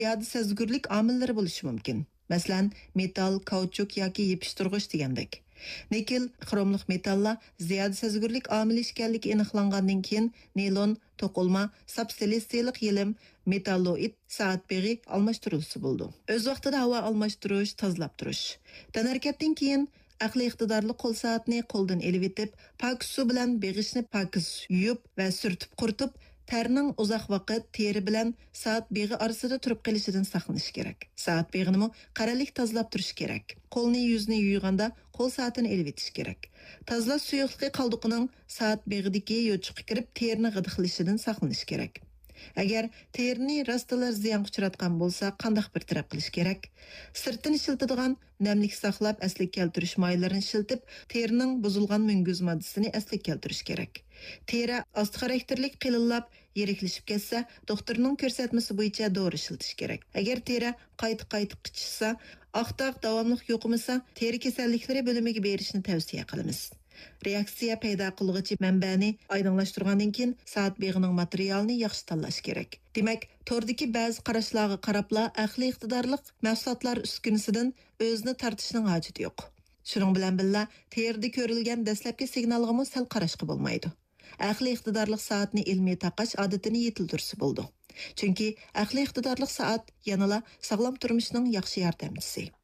ziyoda sezgurlik omillari bo'lishi mumkin. Masalan, metal, kauchuk yoki yepishtirg'ich degandek. Nikel, xromliq metallar ziyoda sezgurlik omili ekanligi aniqlangandan keyin naylon, to'qilma, subsilisilik yelim, metalloid soat beg'i almashtirilsa bo'ldi. O'z vaqtida havo almashtirish, tozalab turish. Tanarkatdan keyin aqli iqtidorli qo'l soatni qo'ldan elib etib, pokiz suv bilan beg'ishni pokiz yuvib va surtib quritib, terning uzoq vaqt teri bilan soat beg'i orasida turib qolishidan saqlanish kerak. Soat beg'ini qaralik tozalab turish kerak. Qo'lni yuzni yuvganda qo'l soatini elib etish kerak. Tozalash suyuqligi qoldiqining soat beg'idagi yo'chiqqa kirib terini g'idiqlashidan saqlanish kerak. Agar terini rastalar ziyon uchratgan bo'lsa, qanday bir taraf qilish kerak? Sirtini shiltadigan namlik saqlab asliga keltirish moylarini shiltib, terining buzilgan munguz moddasini asliga keltirish kerak. Teri osti xarakterlik qilillab, yiriklashib ketsa, doktorning ko'rsatmasi bo'yicha dori shiltish kerak. Agar teri qayta qichishsa, oqtaq davomli yo'qimasa, teri kasalliklari bo'limiga berishni tavsiya qilamiz. Reaksiya paydo qilg'ichi manbani oydinlashtirgandan keyin soat beg'ining materialini yaxshi tanlash kerak. Demak, tordagi ba'zi qarashlarga qarabla aqli iqtidorliq mahsulotlar uskunasidan o'zini tortishning hojati yo'q. Shuning bilan birga terida ko'rilgan dastlabki signalga sal qarashga bo'lmaydi. Aqli iqtidorliq soatni ilmiy taqash odatini yetildirsa bo'ldi. Chunki aqli iqtidorliq soat yanala sog'lom turmushning yaxshi yordamchisi.